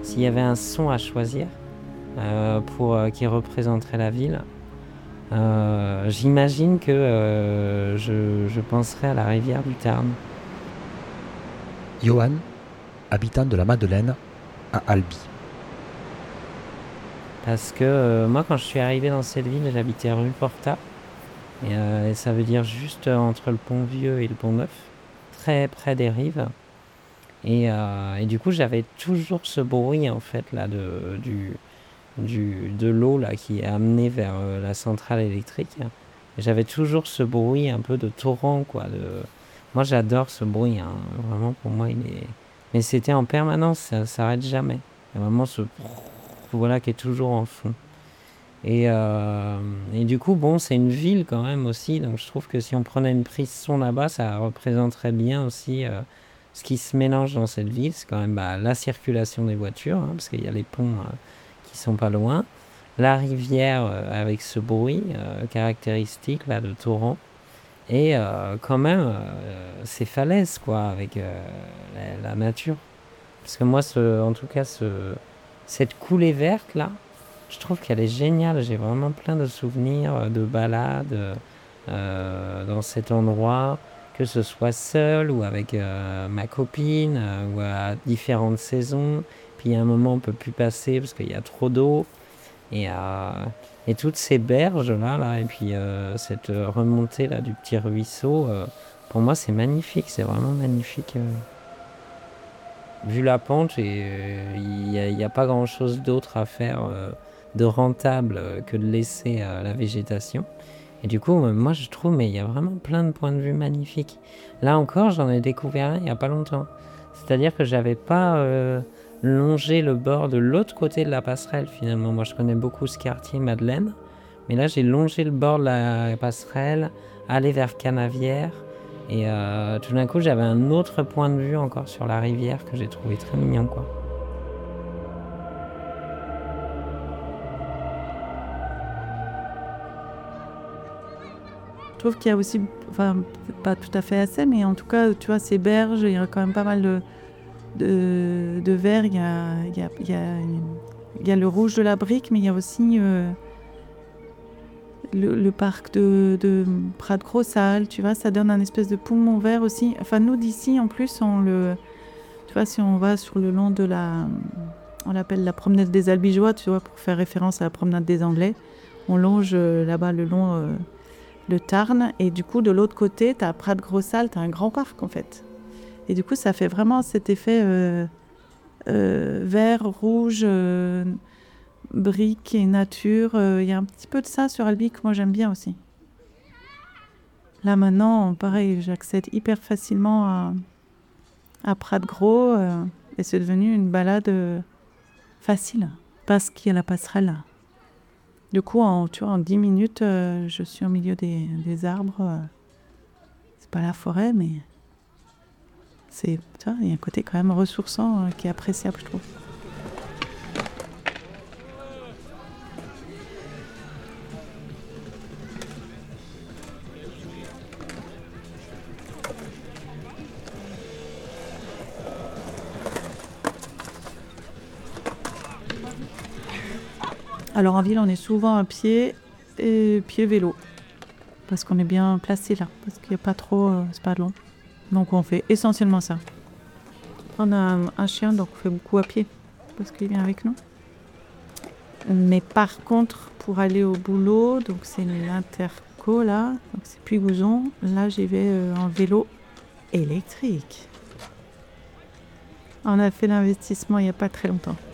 s'il y avait un son à choisir qui représenterait la ville, j'imagine que je penserais à la rivière du Tarn. Johan, habitant de la Madeleine, à Albi. Parce que moi, quand je suis arrivé dans cette ville, j'habitais rue Porta. Et ça veut dire juste entre le pont Vieux et le pont Neuf, très près des rives. Et du coup, j'avais toujours ce bruit, en fait, là, de l'eau là, qui est amenée vers la centrale électrique. Et j'avais toujours ce bruit un peu de torrent, quoi. Moi, j'adore ce bruit, hein. Vraiment, pour moi, il est... Mais c'était en permanence, ça s'arrête jamais. Il y a vraiment ce... Voilà, qui est toujours en fond. Et du coup, bon, c'est une ville quand même aussi, donc je trouve que si on prenait une prise son là-bas, ça représenterait bien aussi ce qui se mélange dans cette ville. C'est quand même la circulation des voitures, hein, parce qu'il y a les ponts qui sont pas loin, la rivière avec ce bruit caractéristique là de torrent, et quand même ces falaises quoi, avec la nature. Parce que moi, en tout cas, cette coulée verte là, je trouve qu'elle est géniale. J'ai vraiment plein de souvenirs de balades dans cet endroit, que ce soit seul ou avec ma copine, ou à différentes saisons. Puis il y a un moment on ne peut plus passer parce qu'il y a trop d'eau. Et, et toutes ces berges là, et puis cette remontée là du petit ruisseau, pour moi c'est magnifique, c'est vraiment magnifique. Vu la pente, il n'y a pas grand chose d'autre à faire de rentable que de laisser la végétation. Et du coup, moi je trouve, mais il y a vraiment plein de points de vue magnifiques. Là encore, j'en ai découvert un il n'y a pas longtemps. C'est-à-dire que j'avais pas longé le bord de l'autre côté de la passerelle finalement. Moi je connais beaucoup ce quartier Madeleine, mais là j'ai longé le bord de la passerelle, allé vers Canavière. Et tout d'un coup, j'avais un autre point de vue encore sur la rivière que j'ai trouvé très mignon, quoi. Je trouve qu'il y a aussi, enfin, pas tout à fait assez, mais en tout cas, tu vois, ces berges, il y a quand même pas mal de verts. Il y a le rouge de la brique, mais il y a aussi le parc de Prat-Grossal, tu vois, ça donne un espèce de poumon vert aussi. Enfin, nous, d'ici, en plus, tu vois, si on va sur le long de on l'appelle la promenade des Albigeois, tu vois, pour faire référence à la promenade des Anglais, on longe là-bas le long le Tarn, et du coup, de l'autre côté, tu as Prat-Grossal, tu as un grand parc, en fait. Et du coup, ça fait vraiment cet effet vert, rouge, briques et nature. Il y a un petit peu de ça sur Albi que moi j'aime bien aussi. Là maintenant, pareil, j'accède hyper facilement à Prat-Gros et c'est devenu une balade facile parce qu'il y a la passerelle. Du coup, en 10 minutes, je suis au milieu des arbres. C'est pas la forêt, mais il y a un côté quand même ressourçant qui est appréciable, je trouve. Alors en ville, on est souvent à pied et pied-vélo. Parce qu'on est bien placé là. Parce qu'il n'y a pas trop... c'est pas long. Donc on fait essentiellement ça. On a un chien, donc on fait beaucoup à pied. Parce qu'il vient avec nous. Mais par contre, pour aller au boulot, donc c'est l'Interco là. Donc c'est Puy-Gouzon. Là, j'y vais en vélo électrique. On a fait l'investissement il n'y a pas très longtemps.